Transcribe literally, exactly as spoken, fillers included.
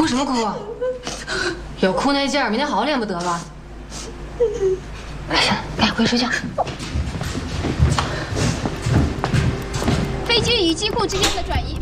什么哭啊？有哭那劲儿，明天好好练不得了？哎呀，赶紧回去睡觉。 飞机与机库之间的转移